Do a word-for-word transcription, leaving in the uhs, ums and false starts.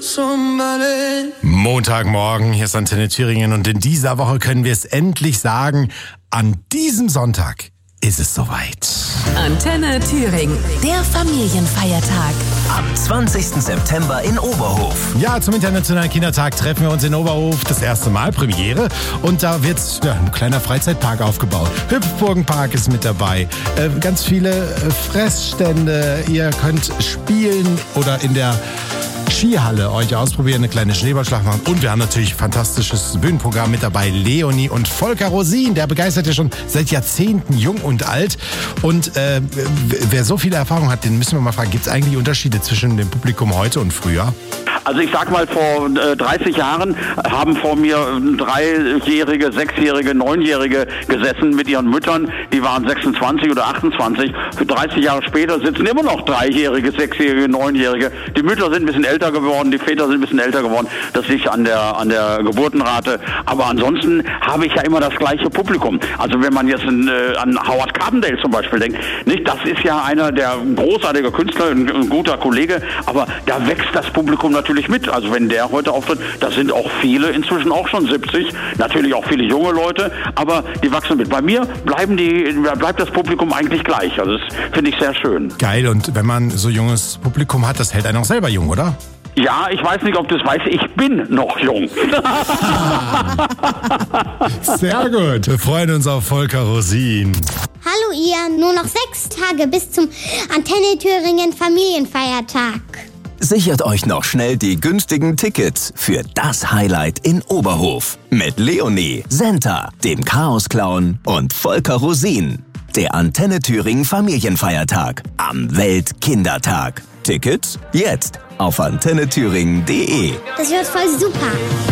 Montagmorgen, hier ist Antenne Thüringen und in dieser Woche können wir es endlich sagen, an diesem Sonntag ist es soweit. Antenne Thüringen, der Familienfeiertag. Am zwanzigsten September in Oberhof. Ja, zum Internationalen Kindertag treffen wir uns in Oberhof. Das erste Mal, Premiere. Und da wird ja, ein kleiner Freizeitpark aufgebaut. Hüpfburgenpark ist mit dabei. Äh, ganz viele äh, Fressstände. Ihr könnt spielen oder in der Skihalle euch ausprobieren, eine kleine Schneeballschlacht machen. Und wir haben natürlich ein fantastisches Bühnenprogramm mit dabei. Leonie und Volker Rosin, der begeistert ja schon seit Jahrzehnten jung und alt. Und äh, wer so viele Erfahrung hat, den müssen wir mal fragen, gibt es eigentlich Unterschiede zwischen dem Publikum heute und früher? Also ich sag mal, vor äh, dreißig Jahren haben vor mir Dreijährige, Sechsjährige, Neunjährige gesessen mit ihren Müttern. Die waren sechsundzwanzig oder achtundzwanzig. Für dreißig Jahre später sitzen immer noch Dreijährige, Sechsjährige, Neunjährige. Die Mütter sind ein bisschen älter geworden, die Väter sind ein bisschen älter geworden. Das liegt an der, an der Geburtenrate. Aber ansonsten habe ich ja immer das gleiche Publikum. Also wenn man jetzt in, äh, an Howard Carpendale zum Beispiel denkt, nicht, das ist ja einer der großartiger Künstler, ein, ein guter Kollege, aber da wächst das Publikum natürlich mit. Also wenn der heute auftritt, das sind auch viele, inzwischen auch schon siebzig, natürlich auch viele junge Leute, aber die wachsen mit. Bei mir bleiben die, bleibt das Publikum eigentlich gleich. Also das finde ich sehr schön. Geil, und wenn man so junges Publikum hat, das hält einen auch selber jung, oder? Ja, ich weiß nicht, ob du es weißt, ich bin noch jung. Sehr gut, wir freuen uns auf Volker Rosin. Hallo ihr, nur noch sechs Tage bis zum Antenne Thüringen Familienfeiertag. Sichert euch noch schnell die günstigen Tickets für das Highlight in Oberhof. Mit Leonie, Senta, dem Chaos-Clown und Volker Rosin. Der Antenne Thüringen Familienfeiertag am Weltkindertag. Tickets jetzt auf antenne thüringen punkt de. Das wird voll super.